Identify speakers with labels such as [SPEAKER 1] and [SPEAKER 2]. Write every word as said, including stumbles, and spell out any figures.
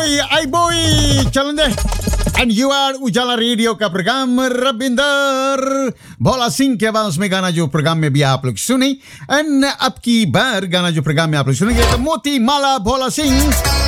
[SPEAKER 1] boy, ay boy, चलन दे. And you are उजाला radio का प्रोग्राम रविंदर भोला सिंह के आवाज में गाना जो प्रोग्राम में भी आप लोग सुने. एंड अब की बार गाना जो प्रोग्राम में आप लोग सुनेंगे तो मोती माला भोला सिंह